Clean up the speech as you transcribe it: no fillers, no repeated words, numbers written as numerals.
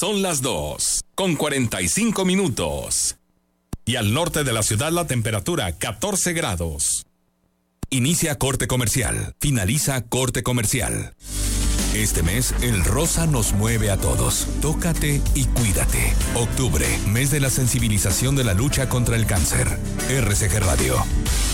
Son las 2:45. Y al norte de la ciudad la temperatura 14 grados. Inicia corte comercial. Finaliza corte comercial. Este mes, el rosa nos mueve a todos. Tócate y cuídate. Octubre, mes de la sensibilización de la lucha contra el cáncer. RCG Radio.